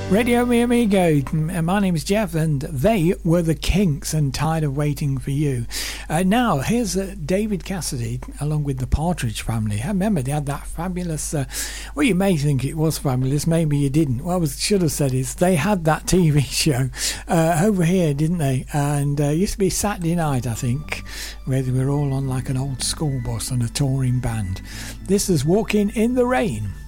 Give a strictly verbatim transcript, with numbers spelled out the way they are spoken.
Radio Mi Amigo, my name is Jeff, and they were the Kinks and Tired of Waiting for You. Uh, now, here's uh, David Cassidy, along with the Partridge Family. I remember they had that fabulous, uh, well, you may think it was fabulous, maybe you didn't. What I was, should have said is they had that T V show uh, over here, didn't they? And uh, it used to be Saturday night, I think, where they were all on like an old school bus and a touring band. This is Walking in the Rain.